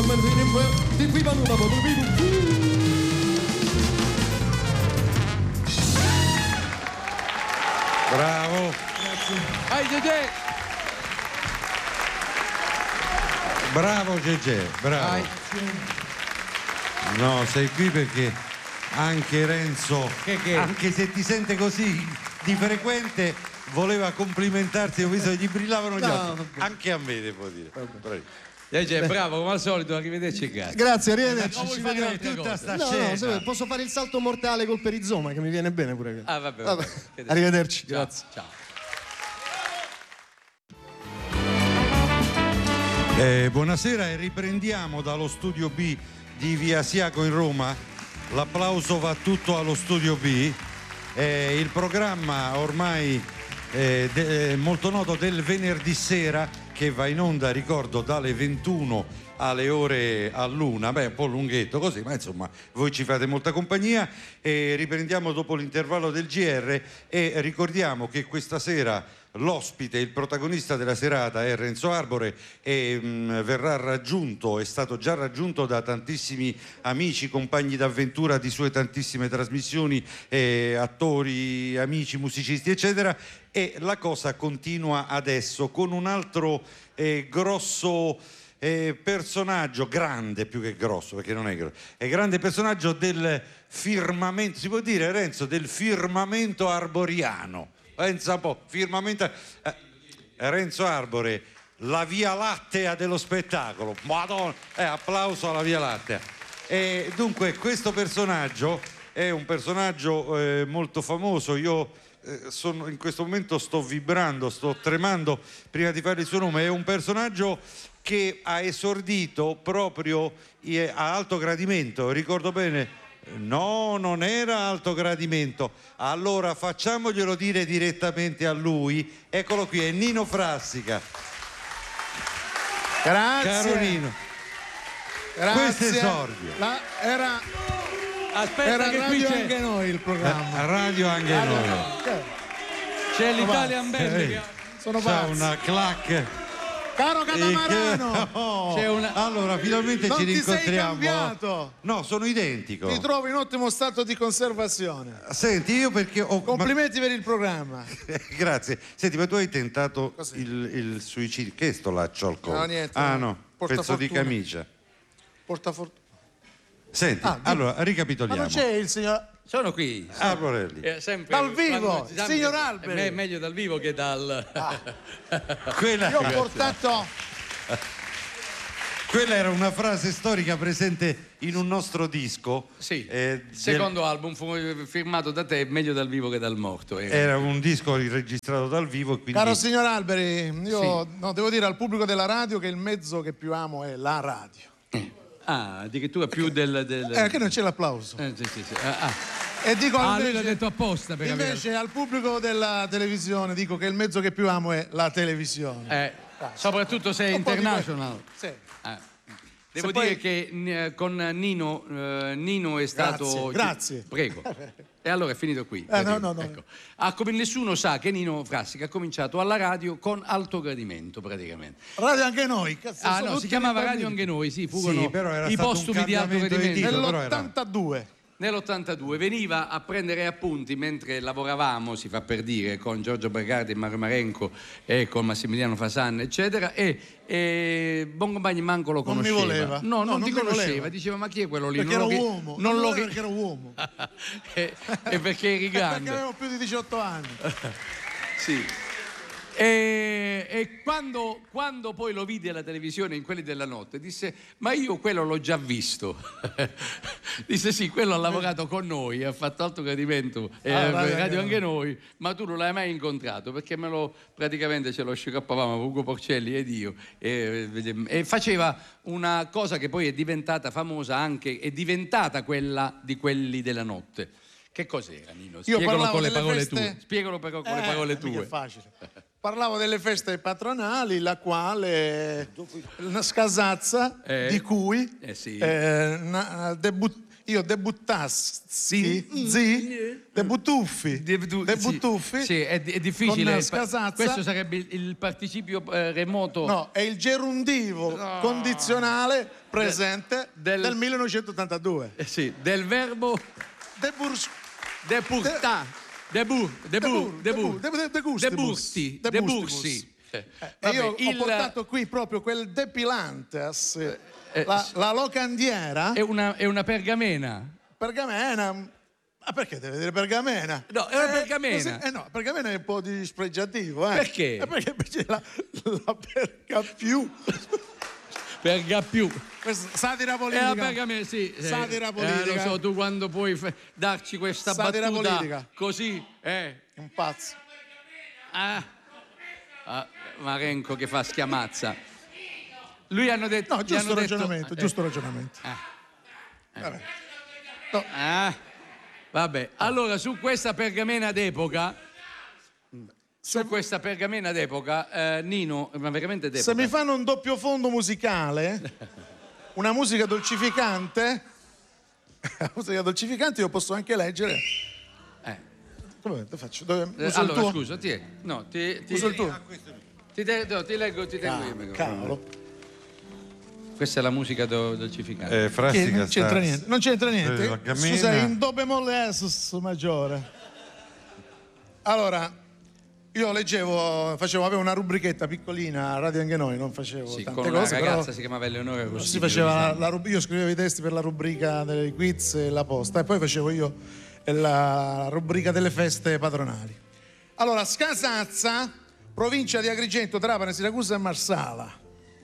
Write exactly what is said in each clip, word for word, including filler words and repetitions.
Bravo. Grazie. Vai Gegè. Bravo Gegè, bravo. Vai. No, sei qui perché anche Renzo, che, che? anche se ti sente così di frequente, voleva complimentarti, ho visto che gli brillavano gli no, occhi. Anche a me devo dire. Gegè, bravo, come al solito, arrivederci, grazie. Grazie, arrivederci. Ma Ci vuoi fare vediamo. altre Tutta cose? sta No, scena. no, se- posso fare il salto mortale col perizoma, che mi viene bene pure. Ah, vabbè, Vabbè. vabbè. Arrivederci, Ciao, grazie. ciao. Eh, buonasera e riprendiamo dallo studio B di Via Asiago in Roma. L'applauso va tutto allo studio B. Eh, il programma ormai eh, de- molto noto del venerdì sera, che va in onda, ricordo, dalle ventuno alle ore all'una, beh, un po' lunghetto così, ma insomma voi ci fate molta compagnia. E riprendiamo dopo l'intervallo del G R e ricordiamo che questa sera l'ospite, il protagonista della serata è Renzo Arbore e mh, verrà raggiunto, è stato già raggiunto da tantissimi amici, compagni d'avventura di sue tantissime trasmissioni, eh, attori, amici, musicisti eccetera, e la cosa continua adesso con un altro eh, grosso eh, personaggio, grande più che grosso perché non è grosso, è grande personaggio del firmamento, si può dire Renzo, del firmamento arboriano. Pensa un po', firmamento eh, Renzo Arbore, la Via Lattea dello spettacolo. Madonna, eh, applauso alla Via Lattea. E dunque questo personaggio è un personaggio eh, molto famoso. Io eh, sono, in questo momento sto vibrando, sto tremando prima di fare il suo nome. È un personaggio che ha esordito proprio eh, a Alto Gradimento, ricordo bene. No, non era Alto Gradimento. Allora facciamoglielo dire direttamente a lui. Eccolo qui, è Nino Frassica. Grazie. Caro Nino. Grazie. Questo esordio. La, era Aspetta era che qui radio c'è, anche noi il programma. Eh, radio anche noi. c'è l'Italian Band. Sì. che- Sono C'è pazzo. una clac. Caro Catamarano, Oh, C'è una- Allora finalmente non ci ti sei rincontriamo. cambiato. No, sono identico. Ti trovo in ottimo stato di conservazione. Senti, io perché ho... Complimenti per il programma. ma- Grazie. Senti, ma tu hai tentato Cos'è? il, il suicidio. Che è sto laccio al collo? No, niente, Ah no. no, Porta pezzo di fortuna. camicia. Portafortuna. Senti, Ah, dimmi. allora Ma ricapitoliamo. non c'è il signor Sono qui. Arborelli. Eh, sempre- Dal vivo, quando ci siamo- signor Alberi. È me- meglio dal vivo che dal... Quella, Io ho portato quella era una frase storica presente in un nostro disco. Sì, eh, il secondo album fu firmato da te, meglio dal vivo che dal morto. del- Era un disco registrato dal vivo. Quindi... Caro signor Alberi, io Sì. no, devo dire al pubblico della radio che il mezzo che più amo è la radio. Ah, addirittura più del... del... Eh, che non c'è l'applauso. Eh, sì, sì, sì. Ah, ah. E dico Ah, lui invece, l'ha detto apposta per avere... invece al pubblico della televisione dico che il mezzo che più amo è la televisione. Eh, soprattutto se è Un po' di international. Sì. Eh. Devo Se dire poi- che n- con Nino, eh, Nino è stato... Grazie, grazie. Prego. E allora è finito qui. Eh, no, no, no. Ecco. Ah, come nessuno sa che Nino Frassica ha cominciato alla radio con Alto Gradimento praticamente. Radio anche noi. Cazzo, Ah sono no, si tutti chiamava dei Radio bambini. Anche Noi, sì, furono Sì, però era i stato un postumi di Alto cambiamento di Gradimento. titolo. però era- Nell'ottantadue. Nell'ottantadue veniva a prendere appunti mentre lavoravamo, si fa per dire, con Giorgio Bergardi, Mario Marenco e con Massimiliano Fasan, eccetera, e, e Boncompagni manco lo Non mi conosceva. voleva. No, No, non, non ti mi conosceva, voleva. diceva ma chi è quello lì? Perché Non ero lo chi- uomo. Non Non lo voleva chi- perché ero uomo. e, e perché eri Perché grande. avevo più di diciotto anni. Sì. E, e quando, quando poi lo vidi alla televisione in Quelli della Notte disse ma io quello l'ho già visto. Disse sì, quello ha lavorato con noi, ha fatto Alto Gradimento e Ah, eh, Radio radio, Anche anche noi, ma tu non l'hai mai incontrato perché me lo praticamente ce lo sciroppavamo Ugo Porcelli ed io e, e faceva una cosa che poi è diventata famosa anche, è diventata quella di Quelli della Notte. Che cos'era, Nino? Io Spiegalo parlavo con le delle parole feste- tue. Spiegalo però con le Eh, parole mica tue. è facile. Parlavo delle feste patronali, la quale una scasazza Eh. di cui Eh sì. eh, na- debut- io debuttassi, zi, debuttuffi, Debutu- debuttuffi, sì, sì, è, è difficile. con Scasazza. Questo sarebbe il, il participio eh, remoto. No, è il gerundivo No. condizionale presente Del- del millenovecentottantadue. Eh, sì, del verbo Deburs- depurtà, debu, debu, Debur- debu, debu- de- degustibus. debursi, Debustibus. debursi. Eh, E vabbè, io ho il- portato qui proprio quel depilantes, eh, la, sì. la locandiera, È una, è una pergamena. pergamena. Ma perché deve dire pergamena? No, è una Eh, pergamena. così- eh no, pergamena è un po' dispregiativo, eh. Perché? Eh perché invece la, la perga più. Perga più. Questa satira È politica. la pergamena, sì. eh, Satira eh, politica. lo so, tu quando puoi f- darci questa Satira battuta politica. così, eh. Un pazzo. Ah. Ah, Marenco che fa schiamazza. Lui hanno detto... No, gli giusto hanno detto- ragionamento, eh, giusto ragionamento. eh. Vabbè. Ah, vabbè, allora su questa pergamena d'epoca, su questa pergamena d'epoca, eh, Nino, ma veramente d'epoca. Se mi fanno un doppio fondo musicale, una musica dolcificante, una musica dolcificante io posso anche leggere. Eh, Come te faccio? Dove, eh, uso allora, il tuo? scusa, ti, è- no, ti, ti, Uso il tuo? ti, te- no, ti leggo, ti tengo io. Ah, Megro. cavolo. Questa è la musica do- dolcificante. Eh, Frassica Che non c'entra sta- niente. Non c'entra Eh, niente. la gamena. Scusa, in do bemolle esus maggiore. Allora, io leggevo, facevo, avevo una rubrichetta piccolina a Radio Anche Noi, non facevo Sì, tante con una cose, ragazza però si chiamava Eleonora Rossini. si faceva la, la rub- io scrivevo i testi per la rubrica dei quiz e la posta e poi facevo io la rubrica delle feste patronali. Allora, Scasazza, provincia di Agrigento, Trapani, Siracusa e Marsala.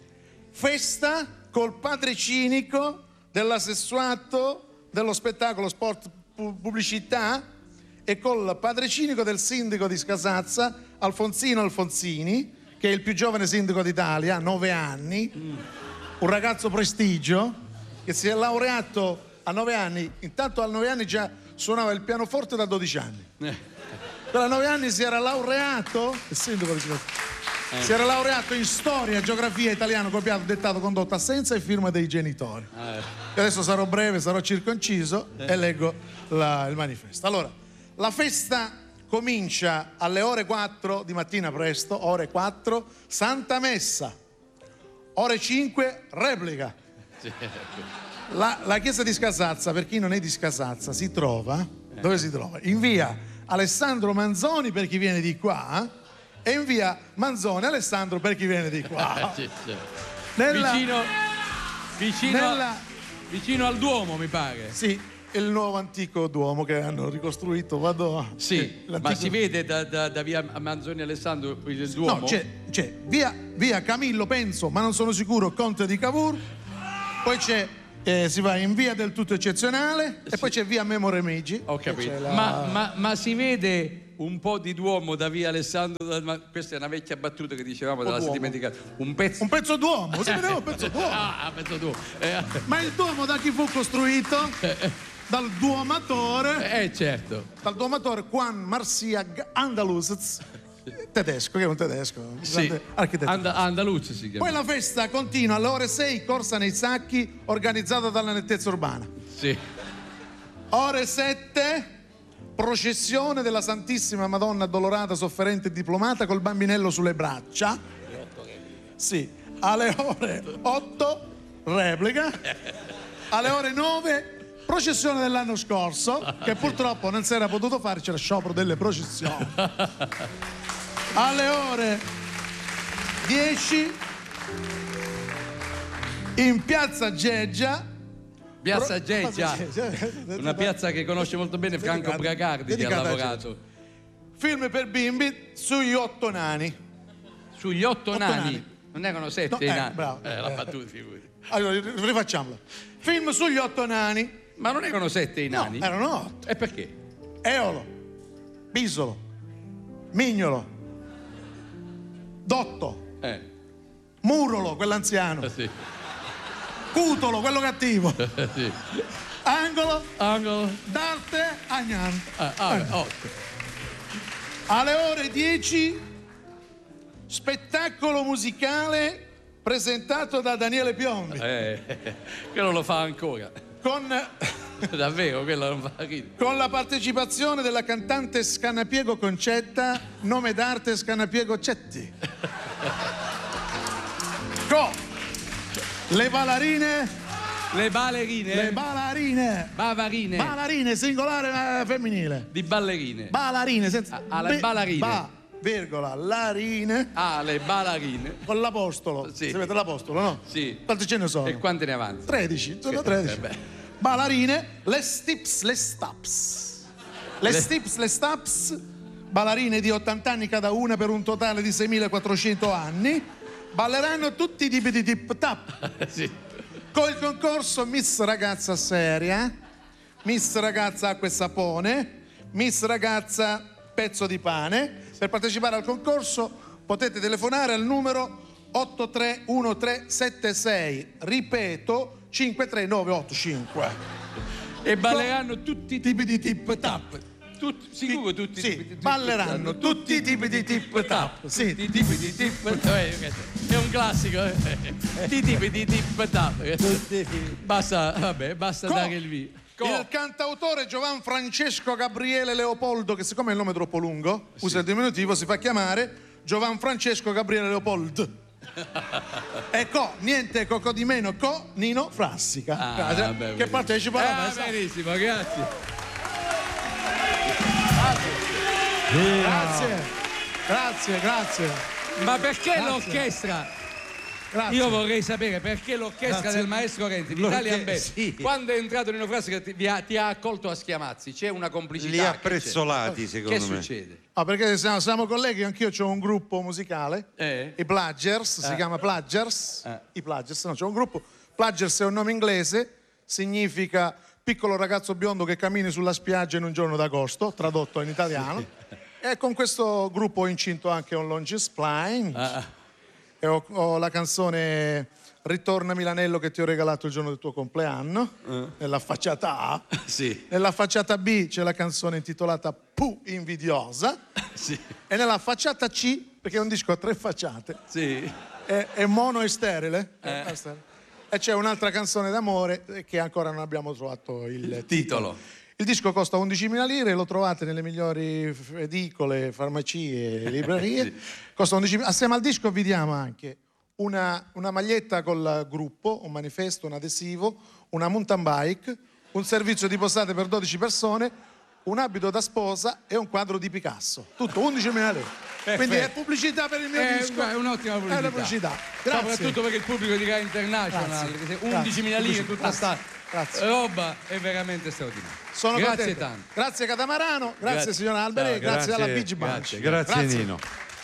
Festa col padre cinico dell'assessuato dello spettacolo sport pu- pubblicità e col padre cinico del sindaco di Scasazza, Alfonsino Alfonsini, che è il più giovane sindaco d'Italia, nove anni, un ragazzo prestigio che si è laureato a nove anni, intanto a nove anni già suonava il pianoforte da dodici anni. Per a nove anni si era laureato, il sindaco di Scasazza, Eh. si era laureato in storia, geografia, italiano, copiato, dettato, condotto, assenza e firma dei genitori. Eh. E adesso sarò breve, sarò circonciso e leggo la- il manifesto. Allora, la festa comincia alle ore quattro di mattina presto, ore quattro, Santa Messa, ore cinque, replica. La, la chiesa di Scasazza, per chi non è di Scasazza, si trova, dove si trova? In via Alessandro Manzoni per chi viene di qua e in via Manzoni Alessandro per chi viene di qua. Sì, sì. Nella- Vicino, vicino, nella- vicino al Duomo, mi pare. Sì, è il nuovo antico Duomo che hanno ricostruito. Vado. Sì, eh, ma l'antico- si vede da, da- da via Manzoni Alessandro il Duomo? No, c'è, c'è via, via Camillo, penso, ma non sono sicuro, Conte di Cavour. Poi c'è, eh, si va in via del tutto eccezionale e poi c'è via Memo Remigi. Ho che capito. c'è la- Ma, ma- ma si vede un po' di Duomo da via Alessandro? da- ma questa è una vecchia battuta che dicevamo, te la sei Duomo. dimenticata. Un pezzo. Un pezzo Duomo, si vedeva un pezzo Duomo. Ah, pezzo Duomo. Eh, Ma il Duomo da chi fu costruito? Dal duomatore, eh, certo. dal duomatore Juan Marciag Andaluz, tedesco, che è un tedesco, Sì. grande architetto. And- Andaluzzi si chiama. Poi la festa continua alle ore sei, corsa nei sacchi, organizzata dalla nettezza urbana. Sì. Ore sette, processione della Santissima Madonna Addolorata, sofferente e diplomata col bambinello sulle braccia. Sì. Alle ore otto, replica. Alle ore nove, processione dell'anno scorso, che purtroppo non si era potuto fare, c'era sciopero delle processioni. Alle ore dieci, in piazza Geggia. Piazza Pro- Geggia, Geggia. una piazza che conosce molto bene Franco Dedicata- Bragardi, che ha dedicata a lavorato Film per bimbi sugli otto nani. sugli otto, Otto nani. nani. Non erano sette No, i eh, nani. bravo. Eh, la Eh. battuta, figurati. Allora, rifacciamolo. Film sugli otto nani. Ma non erano sette i nani? No, erano otto. E perché? Eolo, Bisolo, Mignolo, Dotto, Eh, Murolo, quell'anziano, eh, sì. Cutolo, quello cattivo, Eh, sì. Angolo, Angolo. D'Arte, Agnan. Ah, ah, otto. Alle ore dieci, spettacolo musicale presentato da Daniele Piombi Eh, che non lo fa ancora. con Davvero, quello non fa ridere. Con la partecipazione della cantante Scannapiego Concetta, nome d'arte Scannapiego Cetti. Con le ballerine. Le ballerine. Le ballerine. Bavarine. Ballerine, singolare eh, femminile. Di ballerine. Ballerine, senza... Ah, alle be- ballerine. Ba, virgola, larine. Ah, le ballerine. Con l'apostolo. Sì. Sapete l'apostolo, no? Sì. Quanti ce ne sono? E quante ne avanti? tredici, sono Sì, tredici. eh beh. Ballerine, le stips, le staps. Le, Le- stips, le staps, ballerine di ottanta anni cada una per un totale di seimilaquattrocento anni, balleranno tutti i tipi di tip tap. Sì. Con il concorso Miss Ragazza Seria, Miss Ragazza Acqua e Sapone, Miss Ragazza Pezzo di Pane. Per partecipare al concorso potete telefonare al numero otto tre uno tre sette sei, ripeto cinque tre nove otto cinque. E balleranno tutti i Tipi di tip tap. Tutti, sicuro tutti Sì, i tipi di tip balleranno tap. tutti i tipi di tip tap. Sì. Tutti i tipi di tip tap. Eh, È un classico. eh. I tipi di tip tap. Basta, vabbè, basta Co- dare il via. Co- Il cantautore Giovan Francesco Gabriele Leopoldo, che siccome è il nome troppo lungo, usa il diminutivo, si fa chiamare Giovan Francesco Gabriele Leopold. Ecco, niente coco di meno, co Nino Frassica, Ah, Grazie, vabbè, che benissimo. partecipa alla Ah, messa. benissimo, grazie. Grazie, grazie, grazie, Ma perché Grazie. l'orchestra? grazie. Io vorrei sapere perché l'orchestra Grazie. del maestro Renzi di L'orche- Italian Band, sì. quando è entrato Nino Frassica ti, vi ha, ti ha accolto a schiamazzi, c'è una complicità? Li ha Che c'è? prezzolati, secondo Che me. succede? Ah, perché siamo, siamo colleghi, anch'io ho un gruppo musicale, Eh? i Plagers, si Eh. chiama Plagers, Eh. i Plagers, no, c'è un gruppo, Plagers è un nome inglese, significa piccolo ragazzo biondo che cammini sulla spiaggia in un giorno d'agosto, tradotto in italiano, e con questo gruppo ho incinto anche un Longe Spline, Ah, e ho, ho la canzone Ritorna Milanello che ti ho regalato il giorno del tuo compleanno, nella facciata A. sì, Nella facciata B c'è la canzone intitolata Pu invidiosa. sì, E nella facciata C, perché è un disco a tre facciate, sì. è, è mono e sterile. Eh. È sterile. E c'è un'altra canzone d'amore eh, che ancora non abbiamo trovato il, Il titolo. titolo. Il disco costa undicimila lire, lo trovate nelle migliori f- edicole, farmacie e librerie. Sì. Costa undicimila. Assieme al disco vi diamo anche una, una maglietta col gruppo, un manifesto, un adesivo, una mountain bike, un servizio di posate per dodici persone, un abito da sposa e un quadro di Picasso. Tutto undicimila lire. Quindi è pubblicità per il mio È, disco. è un'ottima pubblicità. È una pubblicità. Grazie. Soprattutto per il pubblico di Rai International, Grazie. che se undicimila lire, Grazie. tutta sta Grazie. roba è veramente straordinaria. Sono Grazie contento. tanto. Grazie Catamarano, grazie, Grazie. signor Alberi, Ciao, grazie, grazie. alla Beach Bunch. Grazie. Grazie, Nino.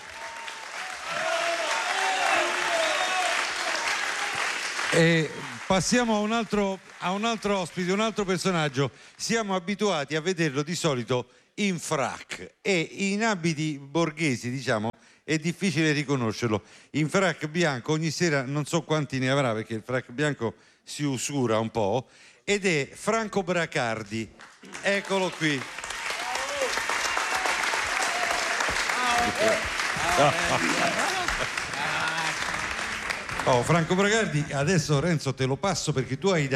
E passiamo a un, altro, a un altro ospite, un altro personaggio. Siamo abituati a vederlo di solito in frac e in abiti borghesi, diciamo, è difficile riconoscerlo. In frac bianco ogni sera non so quanti ne avrà perché il frac bianco si usura un po', ed è Franco Bracardi. Eccolo qui. Oh, Franco Bracardi, adesso Renzo te lo passo perché tu hai